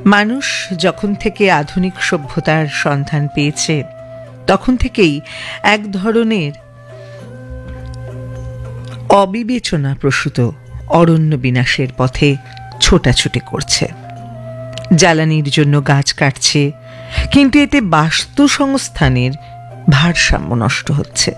মানুষ যখন থেকে আধুনিক সভ্যতার সন্ধান পেয়েছে তখন থেকেই এক ধরনের অবিবেচনা প্রসূত অরণ্য বিনাশের পথে ছোটাছুটি করছে। জ্বালানির জন্য গাছ কাটছে, কিন্তু এতে বাস্তু সংস্থানের ভারসাম্য নষ্ট হচ্ছে।